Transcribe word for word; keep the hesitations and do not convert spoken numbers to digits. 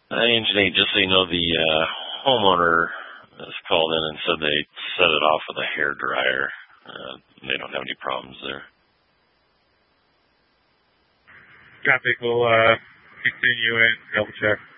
Hi, Engineer. Just so you know, the uh, homeowner has called in and said they set it off with a hair dryer. Uh, they don't have any problems there. Traffic will uh, continue and double check.